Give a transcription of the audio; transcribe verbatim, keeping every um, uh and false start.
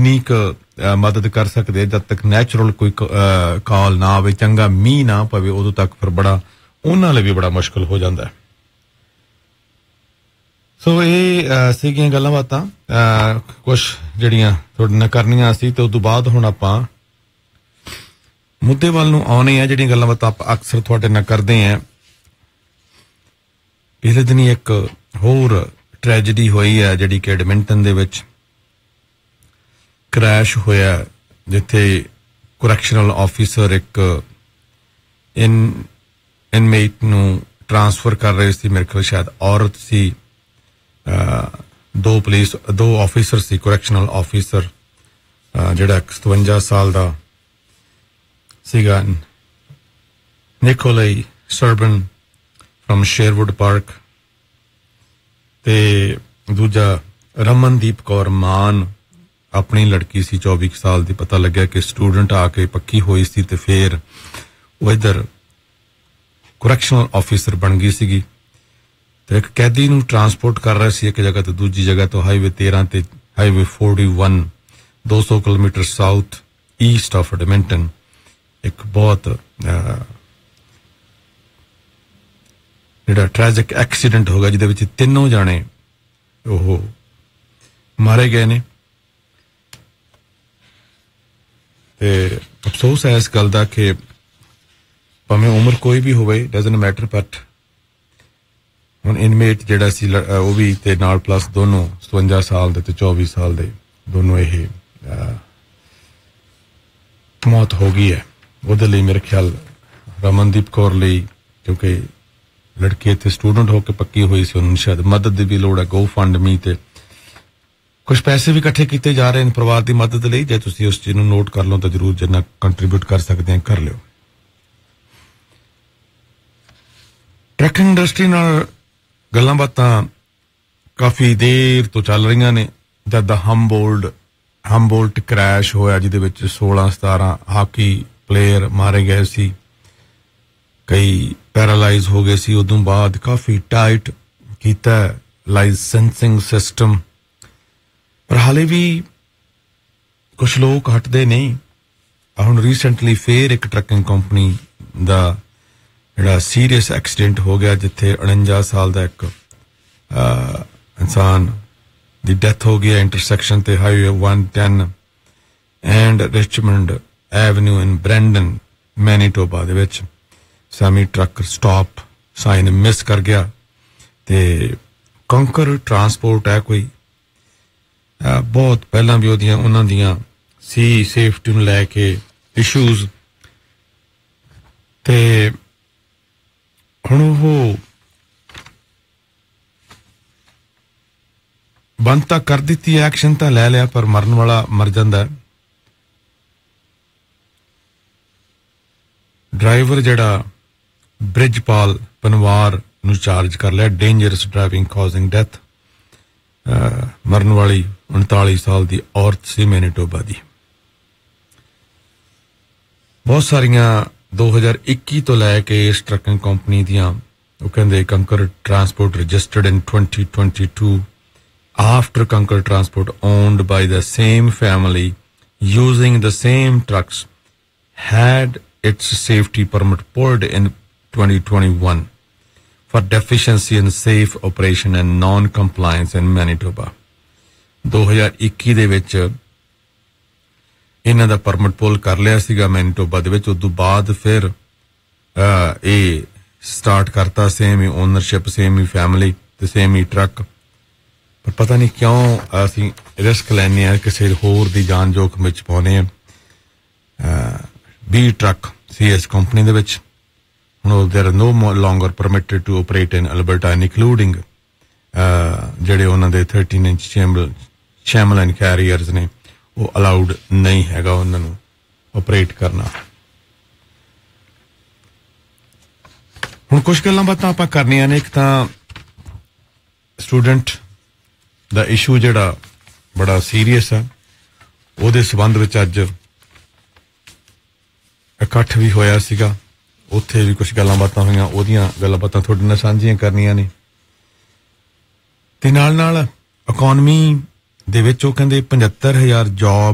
ਇੰਨੀ ਕੁ ਮਦਦ ਕਰ ਸਕਦੇ ਜਦ ਤੱਕ ਨੈਚੁਰਲ ਕੋਈ ਕਾਲ ਨਾ ਆਵੇ, ਚੰਗਾ ਮੀਂਹ ਨਾ ਪਵੇ, ਉਦੋਂ ਤੱਕ ਫਿਰ ਬੜਾ ਉਹਨਾਂ ਲਈ ਵੀ ਬੜਾ ਮੁਸ਼ਕਲ ਹੋ ਜਾਂਦਾ। ਸੋ ਇਹ ਸੀਗੀਆਂ ਗੱਲਾਂ ਬਾਤਾਂ ਕੁਛ ਜਿਹੜੀਆਂ ਤੁਹਾਡੇ ਨਾਲ ਕਰਨੀਆਂ ਸੀ, ਤੇ ਉਦੋਂ ਬਾਅਦ ਹੁਣ ਆਪਾਂ ਮੁੱਦੇ ਵੱਲ ਨੂੰ ਆਉਣੇ ਆ। ਜਿਹੜੀਆਂ ਗੱਲਾਂ ਬਾਤਾਂ ਆਪਾਂ ਅਕਸਰ ਤੁਹਾਡੇ ਨਾਲ ਕਰਦੇ ਆ। ਪਿਛਲੇ ਦਿਨੀ ਇੱਕ ਹੋਰ ਟ੍ਰੈਜਡੀ ਹੋਈ ਹੈ ਜਿਹੜੀ ਕਿ ਐਡਮਿੰਟਨ ਦੇ ਵਿੱਚ ਕ੍ਰੈਸ਼ ਹੋਇਆ, ਜਿੱਥੇ ਕਰੈਕਸ਼ਨਲ ਆਫਿਸਰ ਇੱਕ ਇਨ ਇਨਮੇਟ ਨੂੰ ਟ੍ਰਾਂਸਫਰ ਕਰ ਰਹੇ ਸੀ। ਮੇਰੇ ਖਿਆਲ ਸ਼ਾਇਦ ਔਰਤ ਸੀ। ਦੋ ਪੁਲਿਸ ਦੋ ਆਫਿਸਰ ਸੀ, ਕਰੈਕਸ਼ਨਲ ਆਫਿਸਰ ਜਿਹੜਾ ਸਤਵੰਜਾ ਸਾਲ ਦਾ ਸੀਗਾ, ਨਿਕੋਲੇ ਸਰਬਨ ਫਰਮ ਸ਼ੇਰਵੁੱਡ ਪਾਰਕ, ਤੇ ਦੂਜਾ ਰਮਨਦੀਪ ਕੌਰ ਮਾਨ ਆਪਣੀ ਲੜਕੀ ਸੀ ਚੌਵੀ ਸਾਲ ਦੀ। ਪਤਾ ਲੱਗਿਆ ਕਿ ਸਟੂਡੈਂਟ ਆ ਕੇ ਪੱਕੀ ਹੋਈ ਸੀ ਤੇ ਫਿਰ ਉਹ ਇੱਧਰ ਕਰੈਕਸ਼ਨਲ ਆਫਿਸਰ ਬਣ ਗਈ ਸੀਗੀ, ਤੇ ਇੱਕ ਕੈਦੀ ਨੂੰ ਟਰਾਂਸਪੋਰਟ ਕਰ ਰਿਹਾ ਸੀ ਇੱਕ ਜਗ੍ਹਾ ਤੋਂ ਦੂਜੀ ਜਗ੍ਹਾ ਤੋਂ ਹਾਈਵੇ ਤੇਰਾਂ ਤੇ ਹਾਈਵੇ ਇਕਤਾਲੀ ਦੋ ਸੌ kilometre south East of Edmonton. ਇੱਕ ਬਹੁਤ ਜਿਹੜਾ ਟ੍ਰੈਜਿਕ ਐਕਸੀਡੈਂਟ ਹੋ ਗਿਆ ਜਿਹਦੇ ਵਿੱਚ ਤਿੰਨੋਂ ਜਾਣੇ ਉਹ ਮਾਰੇ ਗਏ ਨੇ, ਤੇ ਅਫਸੋਸ ਹੈ ਇਸ ਗੱਲ ਦਾ ਕਿ ਭਾਵੇਂ ਉਮਰ ਕੋਈ ਵੀ ਹੋਵੇ, ਡਜ਼ਨਟ ਮੈਟਰ, ਬਟ ਹੁਣ ਇਨਮੇਟ ਜਿਹੜਾ ਸੀ ਉਹ ਵੀ ਤੇ ਨਾਲ ਪਲੱਸ ਦੋਨੋਂ ਸਤਵੰਜਾ ਸਾਲ ਦੇ ਤੇ ਚੌਵੀ ਸਾਲ ਦੇ ਦੋਨੋਂ ਇਹ ਮੌਤ ਹੋ ਗਈ ਹੈ। ਉਹਦੇ ਲਈ ਮੇਰੇ ਖਿਆਲ ਰਮਨਦੀਪ ਕੌਰ ਲਈ, ਕਿਉਂਕਿ ਲੜਕੀ ਇੱਥੇ ਸਟੂਡੈਂਟ ਹੋ ਕੇ ਪੱਕੀ ਹੋਈ ਸੀ, ਉਹਨੂੰ ਸ਼ਾਇਦ ਮਦਦ ਦੀ ਵੀ ਲੋੜ ਹੈ। ਗੋ ਫੰਡ ਮੀ ਤੇ ਕੁਝ ਪੈਸੇ ਵੀ ਇਕੱਠੇ ਕੀਤੇ ਜਾ ਰਹੇ ਨੇ ਪਰਿਵਾਰ ਦੀ ਮਦਦ ਲਈ। ਜੇ ਤੁਸੀਂ ਉਸ ਚੀਜ਼ ਨੂੰ ਨੋਟ ਕਰ ਲਓ ਤਾਂ ਜ਼ਰੂਰ ਜਿੰਨਾ ਕੰਟਰੀਬਿਊਟ ਕਰ ਸਕਦੇ ਆ ਕਰ ਲਿਓ। ਟਰੱਕਿੰਗ ਇੰਡਸਟਰੀ ਨਾਲ ਗੱਲਾਂ ਬਾਤਾਂ ਕਾਫੀ ਦੇਰ ਤੋਂ ਚੱਲ ਰਹੀਆਂ ਨੇ। ਜਦ ਦਾ ਹੰਬੋਲਡ ਹੰਬੋਲਟ ਕ੍ਰੈਸ਼ ਹੋਇਆ ਜਿਹਦੇ ਵਿੱਚ ਸੋਲਾਂ ਸਤਾਰਾਂ ਹਾਕੀ ਪਲੇਅਰ ਮਾਰੇ ਗਏ ਸੀ, ਕਈ ਪੈਰਾਲਾਈਜ਼ ਹੋ ਗਏ ਸੀ, ਉਦੋਂ ਬਾਅਦ ਕਾਫੀ ਟਾਈਟ ਕੀਤਾ ਲਾਇਸੈਂਸਿੰਗ ਸਿਸਟਮ, ਪਰ ਹਾਲੇ ਵੀ ਕੁਛ ਲੋਕ ਹਟਦੇ ਨਹੀਂ। ਹੁਣ ਰੀਸੈਂਟਲੀ ਫੇਰ ਇੱਕ ਟਰੱਕਿੰਗ ਕੰਪਨੀ ਦਾ ਜਿਹੜਾ ਸੀਰੀਅਸ ਐਕਸੀਡੈਂਟ ਹੋ ਗਿਆ, ਜਿੱਥੇ ਉਣੰਜਾ ਸਾਲ ਦਾ ਇੱਕ ਇਨਸਾਨ ਦੀ ਡੈਥ ਹੋ ਗਈ ਇੰਟਰਸੈਕਸ਼ਨ ਤੇ ਹਾਈਵੇ ਇੱਕ ਸੌ ਦਸ and Richmond avenue in Brandon Manitoba ਦੇ ਵਿੱਚ semi truck stop sign miss ਕਰ ਗਿਆ, ਤੇ ਕੰਕਰ ਟਰਾਂਸਪੋਰਟ ਹੈ ਕੋਈ, ਬਹੁਤ ਪਹਿਲਾਂ ਵੀ ਉਹਦੀਆਂ ਉਹਨਾਂ ਦੀਆਂ ਸੀ ਸੇਫਟੀ ਨੂੰ ਲੈ ਕੇ ਇਸ਼ੂਜ਼, ਤੇ ਹੁਣ ਉਹ ਬੰਦ ਤਾਂ ਕਰ ਦਿੱਤੀ, ਐਕਸ਼ਨ ਤਾਂ ਲੈ ਲਿਆ, ਪਰ ਮਰਨ ਵਾਲਾ ਮਰ ਜਾਂਦਾ। ਡਰਾਈਵਰ ਜਿਹੜਾ ਬ੍ਰਿਜਪਾਲ ਪਨਵਾਰ ਨੂੰ ਚਾਰਜ ਕਰ ਲਿਆ, ਡੇਂਜਰਸ ਡਰਾਈਵਿੰਗ ਕਾਜ਼ਿੰਗ ਡੈਥ। ਮਰਨ ਵਾਲੀ ਉਨਤਾਲੀ ਸਾਲ ਦੀ ਔਰਤ ਸੀ ਮੈਨੀਟੋਬਾ ਦੀ। ਬਹੁਤ ਸਾਰੀਆਂ ਦੋ ਹਜ਼ਾਰ ਇੱਕੀ ਤੋਂ ਲੈ ਕੇ ਇਸ ਟਰੱਕਿੰਗ ਕੰਪਨੀ ਦੀਆਂ, ਉਹ ਕਹਿੰਦੇ ਕੰਕਰ transport registered in twenty twenty-two after Concur Transport owned by the same family using the same trucks had its safety permit pulled in twenty twenty-one for deficiency in safe operation and non-compliance in Manitoba. ਦੋ ਹਜ਼ਾਰ ਇੱਕੀ ਦੇ ਵਿੱਚ ਇਹਨਾਂ ਦਾ permit ਪੁੱਲ ਕਰ ਲਿਆ ਸੀਗਾ Manitoba ਦੇ ਵਿੱਚ। ਉਦੋਂ ਬਾਅਦ ਫਿਰ ਇਹ ਸਟਾਰਟ ਕਰਤਾ ਸੇਮ ਹੀ ਓਨਰਸ਼ਿਪ, ਸੇਮ ਹੀ ਫੈਮਿਲੀ ਤੇ ਸੇਮ ਹੀ ਟਰੱਕ, ਪਰ ਪਤਾ ਨਹੀਂ ਕਿਉਂ ਅਸੀਂ ਰਿਸਕ ਲੈਂਦੇ ਹਾਂ, ਕਿਸੇ ਹੋਰ ਦੀ ਜਾਨ ਜੋਖਮ ਵਿੱਚ ਪਾਉਂਦੇ ਹਾਂ। ਵੀਹ ਟਰੱਕ ਸੀ ਇਸ ਕੰਪਨੀ ਦੇ ਵਿੱਚ। ਹੁਣ ਦੇਰ R no ਲੋਂਗਰ permitted to operate in Alberta including ਜਿਹੜੇ ਉਹਨਾਂ ਦੇ thirteen ਇੰਚ ਚੈਮਲ ਚੈਮਲ ਐਂਡ ਕੈਰੀਅਰਸ ਨੇ, ਉਹ ਅਲਾਉਡ ਨਹੀਂ ਹੈਗਾ ਉਹਨਾਂ ਨੂੰ ਆਪਰੇਟ ਕਰਨਾ। ਹੁਣ ਕੁਛ ਗੱਲਾਂ ਬਾਤਾਂ ਆਪਾਂ ਕਰਨੀਆਂ ਨੇ। ਇੱਕ ਤਾਂ ਸਟੂਡੈਂਟ ਦਾ ਇਸ਼ੂ ਜਿਹੜਾ ਬੜਾ ਸੀਰੀਅਸ ਹੈ, ਉਹਦੇ ਸੰਬੰਧ ਵਿੱਚ ਅੱਜ ਇਕੱਠ ਵੀ ਹੋਇਆ ਸੀਗਾ, ਉੱਥੇ ਵੀ ਕੁਛ ਗੱਲਾਂ ਬਾਤਾਂ ਹੋਈਆਂ, ਉਹਦੀਆਂ ਗੱਲਾਂ ਬਾਤਾਂ ਤੁਹਾਡੇ ਨਾਲ ਸਾਂਝੀਆਂ ਕਰਨੀਆਂ ਨੇ। ਤੇ ਨਾਲ ਨਾਲ ਇਕੋਨਮੀ ਦੇ ਵਿੱਚ ਉਹ ਕਹਿੰਦੇ ਪਝੱਤਰ ਹਜ਼ਾਰ ਜੌਬ